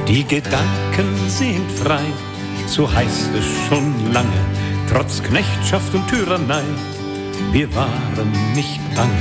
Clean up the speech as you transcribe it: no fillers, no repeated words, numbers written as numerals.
Die Gedanken sind frei, so heißt es schon lange, trotz Knechtschaft und Tyrannei, wir waren nicht bange.